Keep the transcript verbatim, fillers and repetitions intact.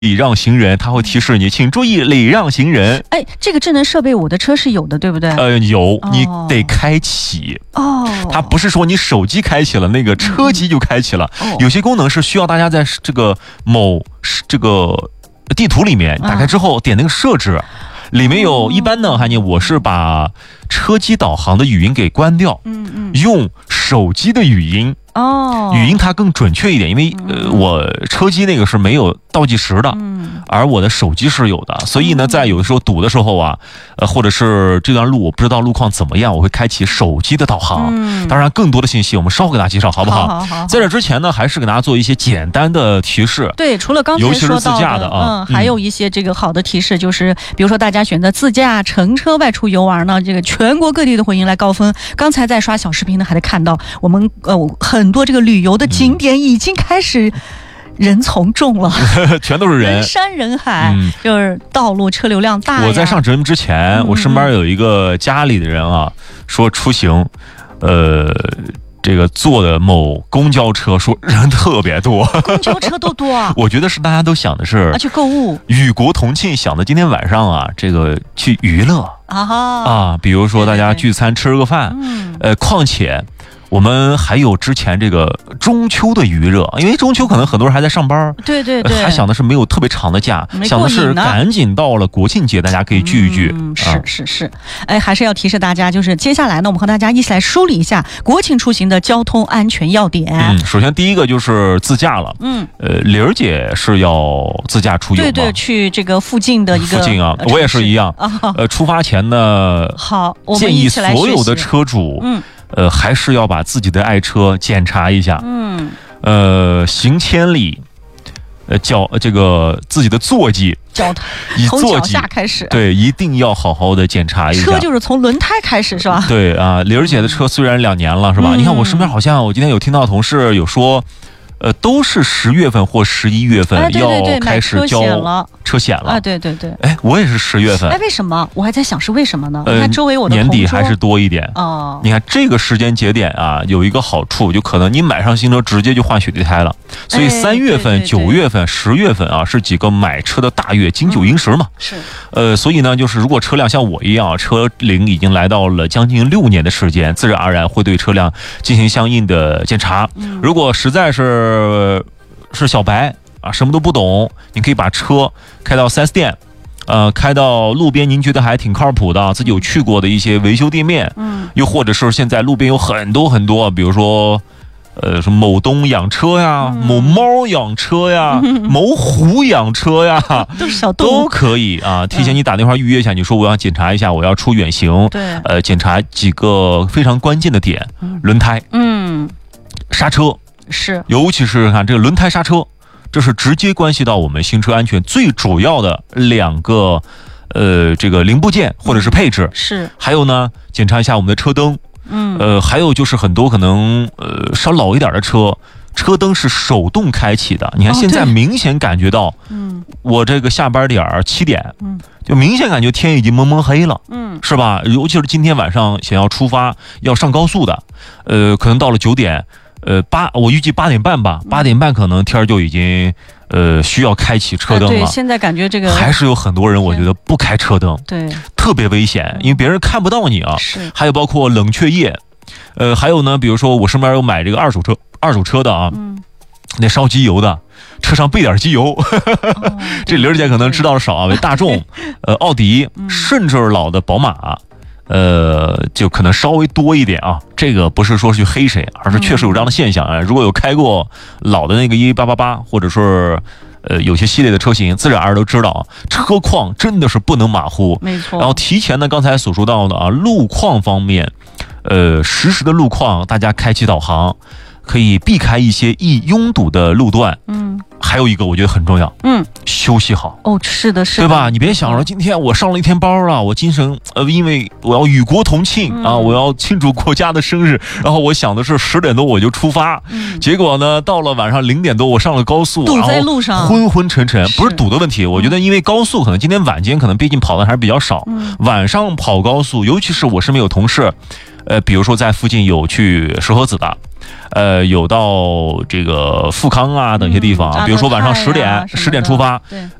礼让行人，它会提示你，请注意礼让行人。 哎，这个智能设备我的车是有的，对不对？ 呃，有，你得开启哦。 它不是说你手机开启了，那个车机就开启了。 嗯、 有些功能是需要大家在这个某这个地图里面打开之后点那个设置。啊里面有一般呢，哈尼，我是把车机导航的语音给关掉，嗯嗯，用手机的语音。哦，语音它更准确一点，因为呃，我车机那个是没有倒计时的，嗯，而我的手机是有的，所以呢，在有的时候堵的时候啊，呃，或者是这段路我不知道路况怎么样，我会开启手机的导航。嗯，当然，更多的信息我们稍后给大家介绍，好不好？ 好好好。 在这之前呢，还是给大家做一些简单的提示。 对，除了刚才说到的， 尤其是自驾的啊， 嗯，还有一些这个好的提示，就是比如说大家选择自驾、乘车外出游玩呢，这个全国各地的回音来高分。刚才在刷小视频呢，还得看到我们呃很多这个旅游的景点已经开始人从众了， 全都是人， 人山人海，嗯、就是道路车流量大呀。 我在上节目之前，嗯、我身边有一个家里的人啊，说出行，呃。这个坐的某公交车说人特别多， 公交车都多啊！ 我觉得是大家都想的是啊，去购物， 与国同庆，想的今天晚上啊，这个去娱乐啊啊，比如说大家聚餐吃个饭，嗯，呃，况且我们还有之前这个中秋的余热，因为中秋可能很多人还在上班， 对对对， 还想的是没有特别长的假，想的是赶紧到了国庆节，大家可以聚一聚。 嗯，是是是，哎，还是要提示大家，就是接下来呢，我们和大家一起来梳理一下国庆出行的交通安全要点。 嗯，首先第一个就是自驾了。嗯，呃，玲儿姐是要自驾出游吗？ 对对，去这个附近的一个附近啊，我也是一样。啊、呃，出发前呢， 好，我建议所有的车主，嗯。呃，还是要把自己的爱车检查一下。嗯，呃，行千里，呃，脚这个自己的坐骑， 脚以从脚下开始， 对，一定要好好的检查一下。 车就是从轮胎开始，是吧？ 对啊，玲儿姐的车虽然两年了，是吧？嗯、你看我身边好像，我今天有听到同事有说。呃，都是十月份或十一月份要开始交车险了啊！对对对， 哎，我也是十月份。 哎，为什么？我还在想是为什么呢？你看周围我的年底还是多一点哦。你看这个时间节点啊，有一个好处，就可能你买上新车直接就换雪地胎了。所以三月份、九月份、十月份啊，是几个买车的大月，金九银十嘛。 是。 呃，所以呢，就是如果车辆像我一样，车龄已经来到了将近六年的时间，自然而然会对车辆进行相应的检查。如果实在是呃，是小白啊，什么都不懂，你可以把车开到 四 S 店，呃，开到路边您觉得还挺靠谱的，自己有去过的一些维修店面，嗯，又或者是现在路边有很多很多，比如说，呃，什么某东养车呀，嗯、某猫养车呀，嗯、某虎养车呀， 都是小动物， 都可以啊。提前你打电话预约一下，你说我要检查一下，我要出远行， 对， 呃，检查几个非常关键的点，轮胎，嗯，刹车。 是， 尤其是看这个轮胎刹车，这是直接关系到我们行车安全最主要的两个呃这个零部件或者是配置。 是， 还有呢，检查一下我们的车灯。嗯，呃，还有就是很多可能呃稍老一点的车，车灯是手动开启的。你看现在明显感觉到，嗯，我这个下班点儿七点，嗯，就明显感觉天已经蒙蒙黑了，嗯，是吧？尤其是今天晚上想要出发要上高速的，呃，可能到了九点。呃，八，我预计八点半吧，八点半可能天就已经，呃，需要开启车灯了。 对，现在感觉这个还是有很多人，我觉得不开车灯， 对， 特别危险，因为别人看不到你啊。 是。还有包括冷却液，呃，还有呢，比如说我身边有买这个二手车，二手车的啊，嗯，那烧机油的，车上备点机油，哦、这玲儿姐可能知道的少啊，大众、呃，奥迪，甚至老的宝马。呃，就可能稍微多一点啊，这个不是说去黑谁，而是确实有这样的现象啊。如果有开过老的那个一一八八八，或者说呃有些系列的车型，自然而然都知道，车况真的是不能马虎。 没错。 然后提前呢，刚才所说到的啊，路况方面，呃，实时的路况，大家开启导航，可以避开一些易拥堵的路段。嗯。还有一个我觉得很重要，嗯，休息好。 哦，是的，是的， 对吧？你别想着今天我上了一天班了，我精神呃，因为我要与国同庆、嗯、啊，我要庆祝国家的生日，然后我想的是十点多我就出发，嗯、结果呢，到了晚上零点多我上了高速， 堵在路上， 昏昏沉沉，不是堵的问题，我觉得因为高速可能今天晚间可能毕竟跑的还是比较少，嗯、晚上跑高速，尤其是我身边有同事。 呃，比如说在附近有去石河子的，呃，有到这个富康啊等一些地方， 嗯、 比如说晚上十点十点出发， 对。